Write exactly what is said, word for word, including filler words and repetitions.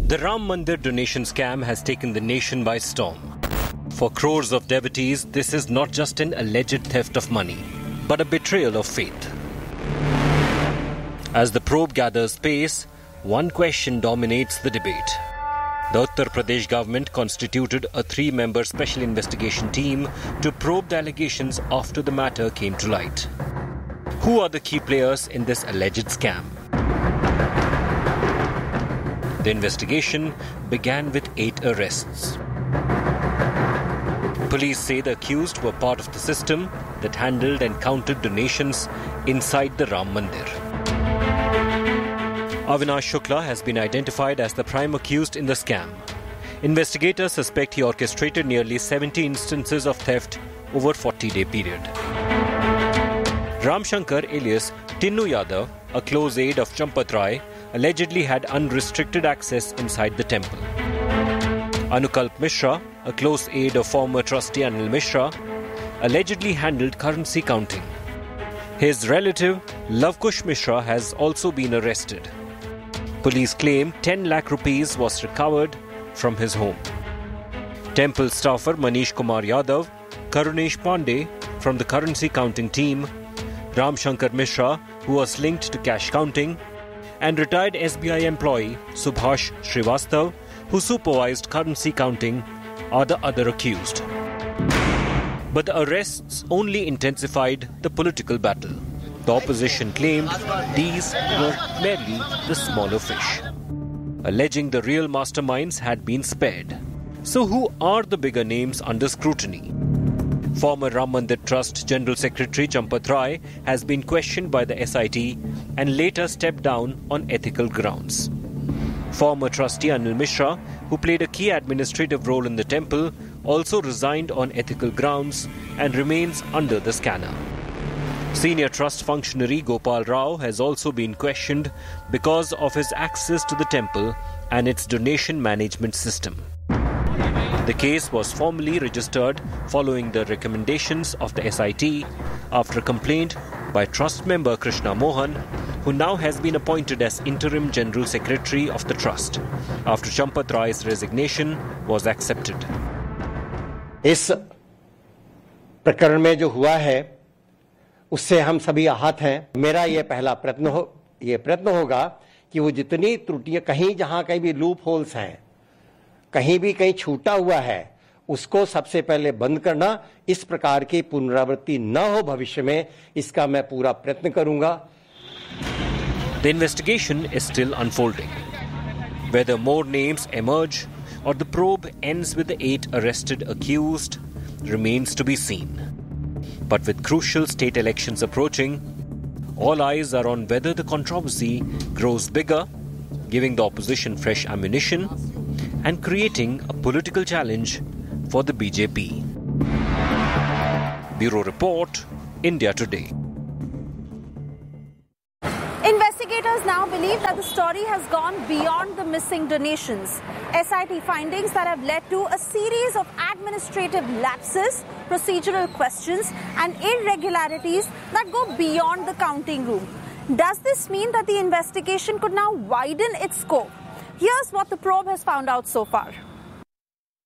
The Ram Mandir donation scam has taken the nation by storm. For crores of devotees, this is not just an alleged theft of money, but a betrayal of faith. As the probe gathers pace, one question dominates the debate. The Uttar Pradesh government constituted a three-member special investigation team to probe the allegations after the matter came to light. Who are the key players in this alleged scam? The investigation began with eight arrests. Police say the accused were part of the system that handled and counted donations inside the Ram Mandir. Avinash Shukla has been identified as the prime accused in the scam. Investigators suspect he orchestrated nearly seventy instances of theft over a forty-day period. Ram Shankar alias Tinnu Yadav, a close aide of Champat Rai, allegedly had unrestricted access inside the temple. Anukalp Mishra, a close aide of former trustee Anil Mishra, allegedly handled currency counting. His relative Lavkush Mishra has also been arrested. Police claim ten lakh rupees was recovered from his home. Temple staffer Manish Kumar Yadav, Karunesh Pandey from the currency counting team, Ram Shankar Mishra, who was linked to cash counting, and retired S B I employee Subhash Srivastav, who supervised currency counting, are the other accused. But the arrests only intensified the political battle. The opposition claimed these were merely the smaller fish, alleging the real masterminds had been spared. So who are the bigger names under scrutiny? Former Ram Mandir Trust General Secretary Champat Rai has been questioned by the S I T and later stepped down on ethical grounds. Former trustee Anil Mishra, who played a key administrative role in the temple, also resigned on ethical grounds and remains under the scanner. Senior trust functionary Gopal Rao has also been questioned because of his access to the temple and its donation management system. The case was formally registered following the recommendations of the S I T after a complaint by trust member Krishna Mohan, who now has been appointed as interim general secretary of the trust after Champat Rai's resignation was accepted. इस प्रकरण में जो हुआ है उससे हम सभी आहत हैं. मेरा ये पहला प्रयत्न हो ये प्रयत्न होगा कि वो जितनी त्रुटियां कहीं जहां कहीं भी लूप होल्स हैं, कहीं भी कहीं छूटा हुआ है, उसको सबसे पहले बंद करना, इस प्रकार की पुनरावृत्ति न हो भविष्य में, इसका मैं पूरा प्रयत्न करूंगा. The investigation is still unfolding. Whether more names emerge or the probe ends with the eight arrested accused remains to be seen. But with crucial state elections approaching, all eyes are on whether the controversy grows bigger, giving the opposition fresh ammunition and creating a political challenge for the B J P. Bureau Report, India Today. Investigators now believe that the story has gone beyond the missing donations. S I T findings that have led to a series of administrative lapses, procedural questions and irregularities that go beyond the counting room. Does this mean that the investigation could now widen its scope? Here's what the probe has found out so far.